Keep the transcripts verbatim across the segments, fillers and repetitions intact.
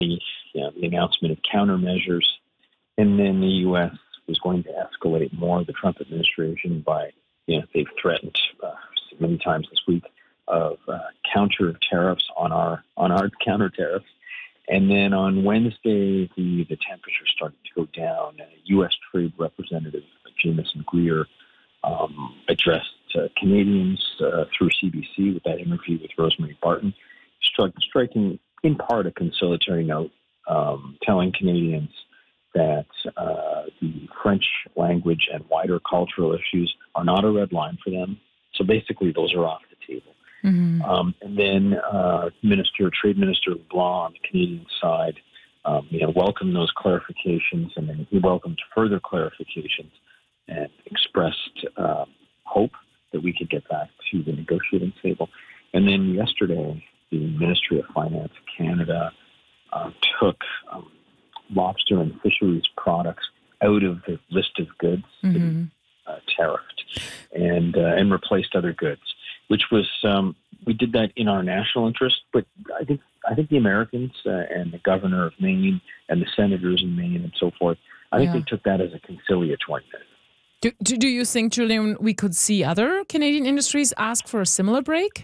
the, you know, the announcement of countermeasures, and then the U S was going to escalate more. The Trump administration, by, you know, they've threatened uh, many times this week of uh, counter tariffs on our on our counter tariffs. And then on Wednesday, the, the temperature started to go down. A U S Trade Representative Jamieson Greer um, addressed uh, Canadians uh, through C B C with that interview with Rosemary Barton, struck, striking in part a conciliatory note, um, telling Canadians that uh, the French language and wider cultural issues are not a red line for them. So basically, those are off the table. Mm-hmm. Um, and then uh, Minister, Trade Minister LeBlanc on the Canadian side, um, you know, welcomed those clarifications, and then he welcomed further clarifications and expressed um, hope that we could get back to the negotiating table. And then yesterday, the Ministry of Finance of Canada uh, took um, lobster and fisheries products out of the list of goods mm-hmm. uh, tariffed and uh, and replaced other goods, which was um, we did that in our national interest. But I think I think the Americans uh, and the governor of Maine and the senators in Maine and so forth, I think yeah. they took that as a conciliatory measure. Do, do, do you think, Julian, we could see other Canadian industries ask for a similar break?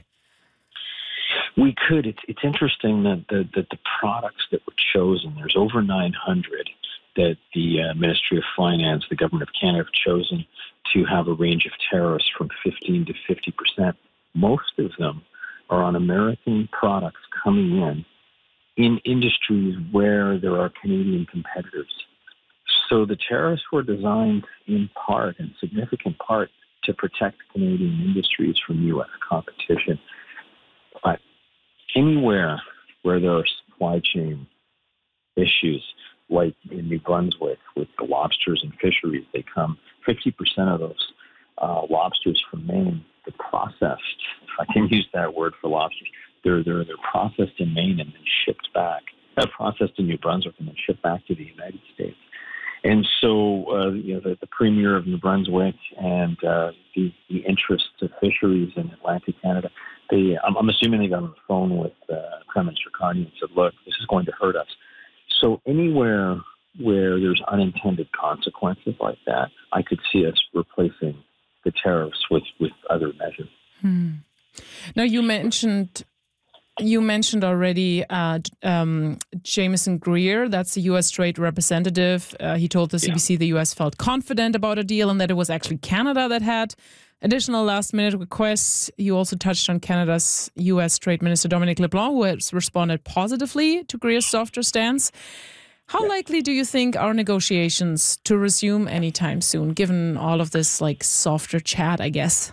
We could. It's it's interesting that the, that the products that were chosen, there's over nine hundred that the uh, Ministry of Finance, the Government of Canada, have chosen to have a range of tariffs from fifteen to fifty percent. Most of them are on American products coming in in industries where there are Canadian competitors. So the tariffs were designed in part, in significant part, to protect Canadian industries from U S competition. But anywhere where there are supply chain issues, like in New Brunswick with the lobsters and fisheries, they come, fifty percent of those uh, lobsters from Maine, they're processed, if I can use that word for lobsters, they're, they're, they're processed in Maine and then shipped back, uh, processed in New Brunswick and then shipped back to the United States. And so, uh, you know, the, the Premier of New Brunswick and uh, the, the interests of fisheries in Atlantic Canada, they, I'm, I'm assuming they got on the phone with uh, Prime Minister Carney and said, look, this is going to hurt us. So anywhere where there's unintended consequences like that, I could see us replacing the tariffs with, with other measures. Hmm. Now, you mentioned... You mentioned already uh, um, Jamieson Greer, that's the U S Trade Representative. Uh, he told the C B C yeah. the U S felt confident about a deal and that it was actually Canada that had additional last-minute requests. You also touched on Canada's U S Trade Minister Dominic LeBlanc, who has responded positively to Greer's softer stance. How yeah. likely do you think are negotiations to resume anytime soon, given all of this like softer chat, I guess?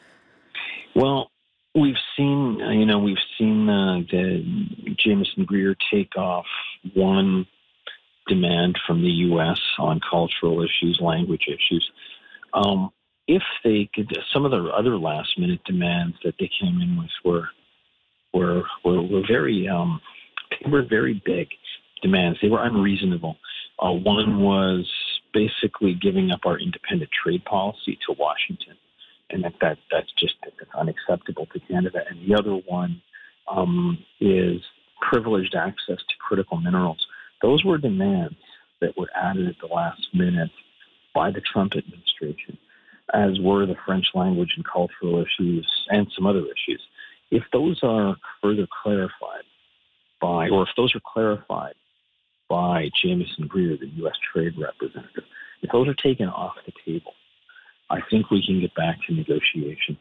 Well, We've seen, you know, we've seen uh, the Jamieson Greer take off one demand from the U S on cultural issues, language issues. Um, if they could, some of the other last-minute demands that they came in with were were were, were very, um, they were very big demands. They were unreasonable. Uh, one was basically giving up our independent trade policy to Washington. And that, that that's just that's unacceptable to Canada. And the other one um, is privileged access to critical minerals. Those were demands that were added at the last minute by the Trump administration, as were the French language and cultural issues and some other issues. If those are further clarified by, or if those are clarified by Jamieson Greer, the U S Trade Representative, if those are taken off the table, I think we can get back to negotiations.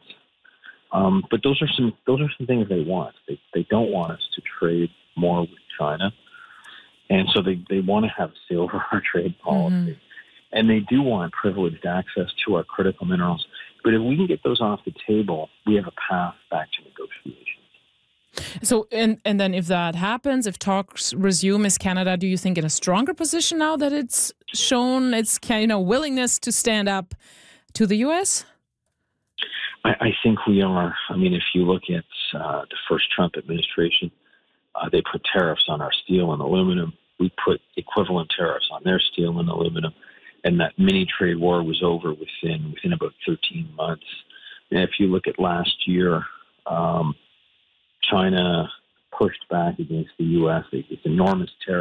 Um, but those are some those are some things they want. They they don't want us to trade more with China. And so they, they want to have a say over our trade policy. Mm-hmm. And they do want privileged access to our critical minerals. But if we can get those off the table, we have a path back to negotiations. So, and, and then if that happens, if talks resume, is Canada, do you think, in a stronger position now that it's shown its you know, willingness to stand up to the U S? I, I think we are. I mean, if you look at uh, the first Trump administration, uh, they put tariffs on our steel and aluminum. We put equivalent tariffs on their steel and aluminum, and that mini trade war was over within within about thirteen months. And if you look at last year, um, China pushed back against the U S. It's enormous terror.